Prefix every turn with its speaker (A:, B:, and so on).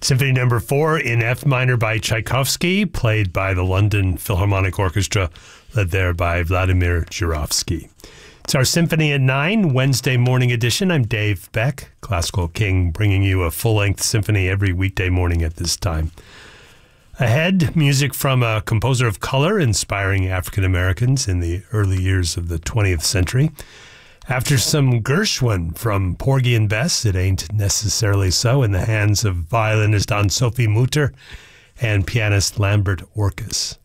A: Symphony Number 4 in F minor by Tchaikovsky, played by the London Philharmonic Orchestra, led there by Vladimir Jurowski. It's our Symphony at 9, Wednesday morning edition. I'm Dave Beck, Classical King, bringing you a full-length symphony every weekday morning at this time. Ahead, music from a composer of color inspiring African Americans in the early years of the 20th century. After some Gershwin from Porgy and Bess, It Ain't Necessarily So, in the hands of violinist Anne-Sophie Mutter and pianist Lambert Orkus.